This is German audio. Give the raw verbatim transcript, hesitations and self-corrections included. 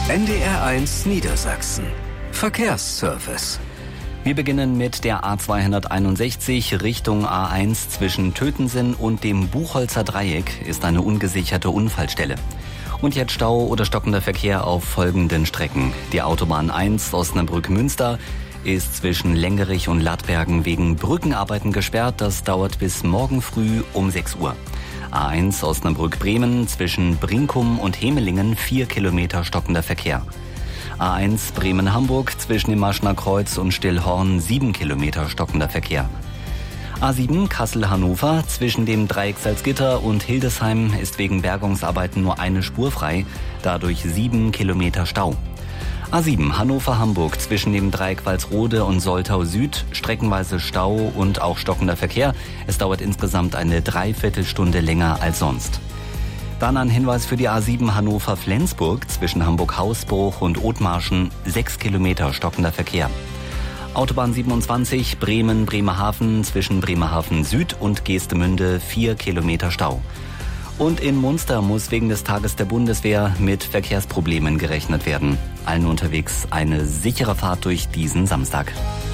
N D R eins Niedersachsen. Verkehrsservice. Wir beginnen mit der A zweihunderteinundsechzig Richtung A eins zwischen Tötensen und dem Buchholzer Dreieck ist eine ungesicherte Unfallstelle. Und jetzt Stau oder stockender Verkehr auf folgenden Strecken. Die Autobahn eins Osnabrück-Münster ist zwischen Lengerich und Lattbergen wegen Brückenarbeiten gesperrt. Das dauert bis morgen früh um sechs Uhr. A eins Osnabrück-Bremen zwischen Brinkum und Hemelingen vier Kilometer stockender Verkehr. A eins Bremen-Hamburg zwischen dem Maschner Kreuz und Stillhorn sieben Kilometer stockender Verkehr. A sieben Kassel-Hannover zwischen dem Dreieck Salzgitter und Hildesheim ist wegen Bergungsarbeiten nur eine Spur frei, dadurch sieben Kilometer Stau. A sieben Hannover-Hamburg zwischen dem Dreieck Walsrode und Soltau Süd, streckenweise Stau und auch stockender Verkehr. Es dauert insgesamt eine Dreiviertelstunde länger als sonst. Dann ein Hinweis für die A sieben Hannover-Flensburg zwischen Hamburg-Hausbruch und Othmarschen, sechs Kilometer stockender Verkehr. Autobahn siebenundzwanzig Bremen-Bremerhaven zwischen Bremerhaven Süd und Geestemünde vier Kilometer Stau. Und in Munster muss wegen des Tages der Bundeswehr mit Verkehrsproblemen gerechnet werden. Allen unterwegs eine sichere Fahrt durch diesen Samstag.